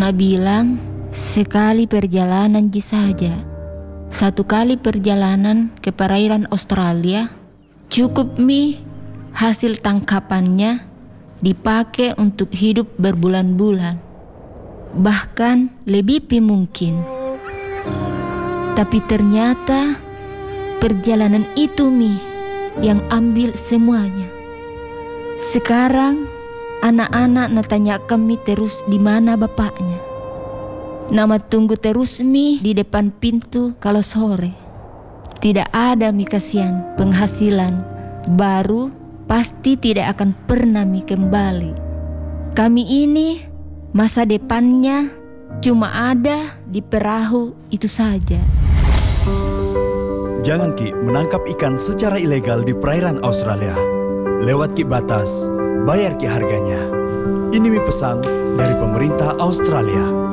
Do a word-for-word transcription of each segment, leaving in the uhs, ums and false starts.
Ana bilang sekali perjalanan ji saja. Satu kali perjalanan ke perairan Australia cukup mi hasil tangkapannya dipakai untuk hidup berbulan-bulan, bahkan lebih pi mungkin. Tapi ternyata perjalanan itu mi yang ambil semuanya. Sekarang anak-anak natanya kami terus di mana bapaknya. Nama tunggu terus mi di depan pintu kalau sore. Tidak ada mi kasihan penghasilan baru, pasti tidak akan pernah mi kembali. Kami ini masa depannya cuma ada di perahu itu saja. Jangan Ki menangkap ikan secara ilegal di perairan Australia. Lewat Ki batas, bayar Ki harganya. Ini mi pesan dari pemerintah Australia.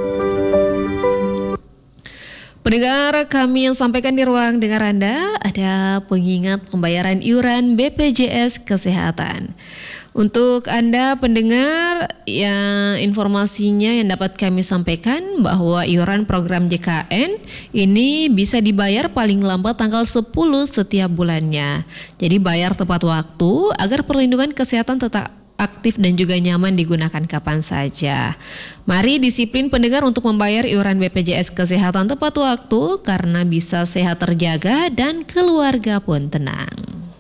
Pendengar, kami yang sampaikan di ruang dengar Anda ada pengingat pembayaran iuran B P J S Kesehatan. Untuk Anda pendengar yang informasinya yang dapat kami sampaikan bahwa iuran program J K N ini bisa dibayar paling lambat tanggal sepuluh setiap bulannya. Jadi bayar tepat waktu agar perlindungan kesehatan tetap aktif dan juga nyaman digunakan kapan saja. Mari disiplin pendengar untuk membayar iuran B P J S Kesehatan tepat waktu karena bisa sehat terjaga dan keluarga pun tenang.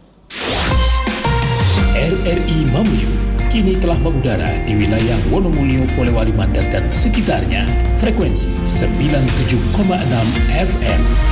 R R I Mamuju kini telah mengudara di wilayah Wonomulyo, Polewali Mandar dan sekitarnya. Frekuensi sembilan puluh tujuh koma enam F M.